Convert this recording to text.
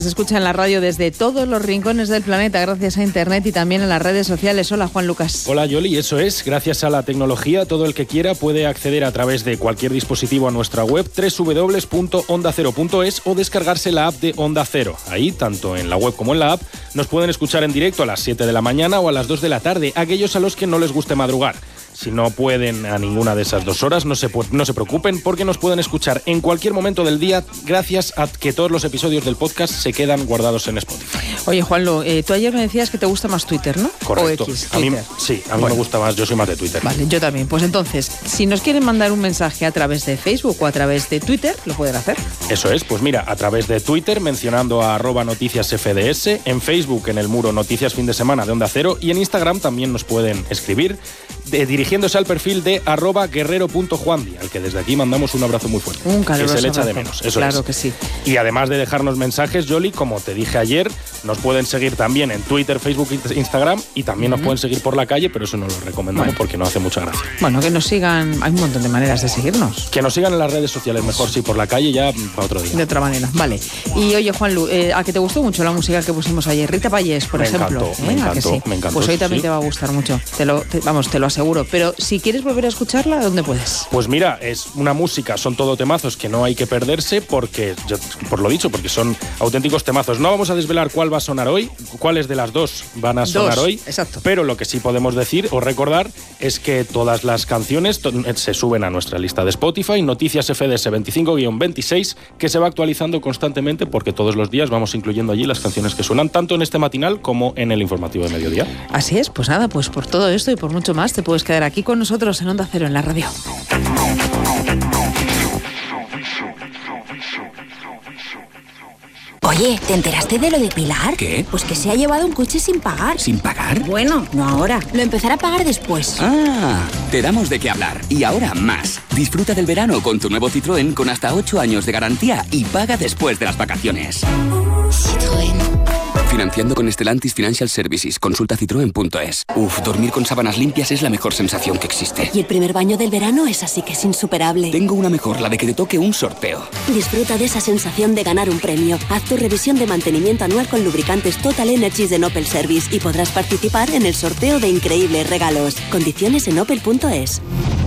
Se escucha en la radio desde todos los rincones del planeta gracias a Internet y también en las redes sociales. Hola, Juan Lucas. Hola, Yoli. Eso es, gracias a la tecnología, todo el que quiera puede acceder a través de cualquier dispositivo a nuestra web www.ondacero.es o descargarse la app de Onda Cero. Ahí, tanto en la web como en la app, nos pueden escuchar en directo a las 7 de la mañana o a las 2 de la tarde, aquellos a los que no les guste madrugar. Si no pueden a ninguna de esas 2 horas, no se preocupen porque nos pueden escuchar en cualquier momento del día gracias a que todos los episodios del podcast se quedan guardados en Spotify. Oye, Juanlo, tú ayer me decías que te gusta más Twitter, ¿no? Correcto. O X, a mí me gusta más, yo soy más de Twitter. Vale, yo también. Pues entonces, si nos quieren mandar un mensaje a través de Facebook o a través de Twitter, lo pueden hacer. Eso es, pues mira, a través de Twitter mencionando a @noticiasfds, en Facebook en el muro Noticias Fin de Semana de Onda Cero y en Instagram también nos pueden escribir dirigiéndose al perfil de @guerrero.juandi, al que desde aquí mandamos un abrazo muy fuerte. Un caluroso que se le echa abrazo. de menos, eso claro es. Que sí. Y además de dejarnos mensajes, Yoli, como te dije ayer, nos pueden seguir también en Twitter, Facebook e Instagram y también nos pueden seguir por la calle, pero eso no lo recomendamos porque no hace mucha gracia. Bueno, que nos sigan, hay un montón de maneras de seguirnos. Que nos sigan en las redes sociales, mejor sí, por la calle ya para otro día. De otra manera, vale. Y oye, Juanlu, ¿a que te gustó mucho la música que pusimos ayer? Rita Payés, por ejemplo. Me encantó. Pues hoy también sí. te va a gustar mucho, te lo aseguro. Pero si quieres volver a escucharla, ¿dónde puedes? Pues mira, es una música, son todo temazos que no hay que perderse porque son auténticos temazos. No vamos a desvelar cuál va a sonar hoy, cuáles de las dos van a sonar hoy. Exacto. Pero lo que sí podemos decir o recordar es que todas las canciones se suben a nuestra lista de Spotify, Noticias FDS 25-26, que se va actualizando constantemente porque todos los días vamos incluyendo allí las canciones que suenan tanto en este matinal como en el informativo de mediodía. Así es, pues nada, pues por todo esto y por mucho más te puedes quedar aquí con nosotros en Onda Cero en la radio. Oye, ¿te enteraste de lo de Pilar? ¿Qué? Pues que se ha llevado un coche sin pagar. ¿Sin pagar? Bueno, no ahora. Lo empezará a pagar después. Ah, te damos de qué hablar. Y ahora más. Disfruta del verano con tu nuevo Citroën con hasta 8 años de garantía y paga después de las vacaciones. Citroën. Financiando con Stellantis Financial Services. Consulta citroen.es. Dormir con sábanas limpias es la mejor sensación que existe. Y el primer baño del verano es así que es insuperable. Tengo una mejor, la de que te toque un sorteo. Disfruta de esa sensación de ganar un premio. Haz tu revisión de mantenimiento anual con lubricantes Total Energies de Opel Service y podrás participar en el sorteo de increíbles regalos. Condiciones en opel.es.